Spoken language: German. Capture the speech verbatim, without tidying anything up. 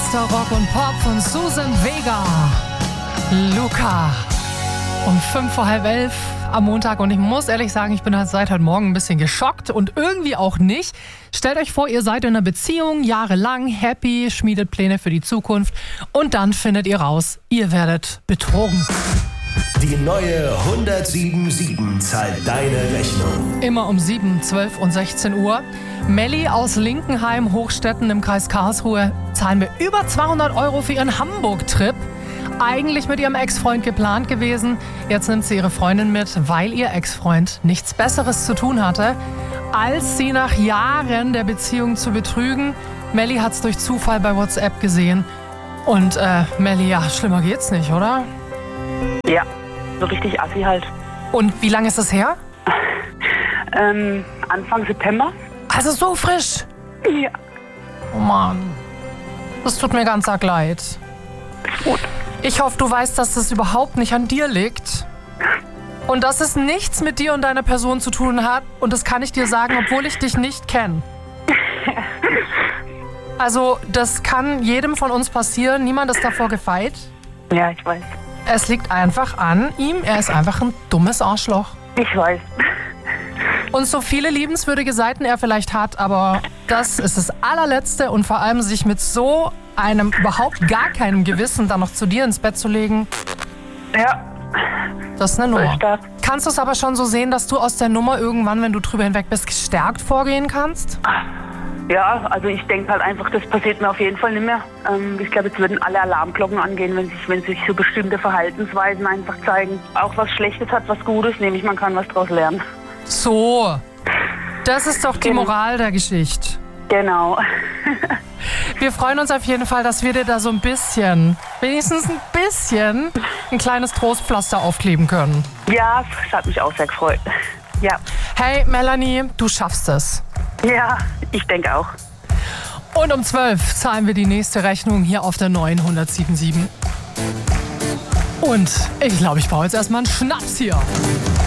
Bester Rock und Pop von Susan Vega. Luca. Um fünf vor halb elf am Montag. Und ich muss ehrlich sagen, ich bin halt seit heute Morgen ein bisschen geschockt und irgendwie auch nicht. Stellt euch vor, ihr seid in einer Beziehung, jahrelang, happy, schmiedet Pläne für die Zukunft und dann findet ihr raus, ihr werdet betrogen. Die neue hundertsieben sieben zahlt deine Rechnung. Immer um sieben, zwölf und sechzehn Uhr. Melli aus Linkenheim, Hochstetten im Kreis Karlsruhe zahlen wir über zweihundert Euro für ihren Hamburg-Trip. Eigentlich mit ihrem Ex-Freund geplant gewesen. Jetzt nimmt sie ihre Freundin mit, weil ihr Ex-Freund nichts Besseres zu tun hatte, als sie nach Jahren der Beziehung zu betrügen. Melli hat's durch Zufall bei WhatsApp gesehen. Und äh, Melli, ja, schlimmer geht's nicht, oder? Ja, so richtig assi halt. Und wie lange ist das her? Ähm, Anfang September. Also so frisch? Ja. Oh Mann, das tut mir ganz arg leid. Ist gut. Ich hoffe, du weißt, dass das überhaupt nicht an dir liegt. Und dass es nichts mit dir und deiner Person zu tun hat. Und das kann ich dir sagen, obwohl ich dich nicht kenne. Also, das kann jedem von uns passieren. Niemand ist davor gefeit. Ja, ich weiß. Es liegt einfach an ihm. Er ist einfach ein dummes Arschloch. Ich weiß. Und so viele liebenswürdige Seiten er vielleicht hat, aber das ist das allerletzte und vor allem sich mit so einem überhaupt gar keinem Gewissen dann noch zu dir ins Bett zu legen. Ja. Das ist eine So Nummer. ist das. Kannst du es aber schon so sehen, dass du aus der Nummer irgendwann, wenn du drüber hinweg bist, gestärkt vorgehen kannst? Ja, also ich denke halt einfach, das passiert mir auf jeden Fall nicht mehr. Ähm, ich glaube, jetzt würden alle Alarmglocken angehen, wenn sich, wenn sich so bestimmte Verhaltensweisen einfach zeigen. Auch was Schlechtes hat was Gutes, nämlich man kann was draus lernen. So, das ist doch die Genau. Moral der Geschichte. Genau. Wir freuen uns auf jeden Fall, dass wir dir da so ein bisschen, wenigstens ein bisschen, ein kleines Trostpflaster aufkleben können. Ja, das hat mich auch sehr gefreut. Ja. Hey Melanie, du schaffst es. Ja, ich denke auch. Und um zwölf zahlen wir die nächste Rechnung hier auf der neuen hundertsieben Komma sieben. Und ich glaube, ich brauche jetzt erstmal einen Schnaps hier.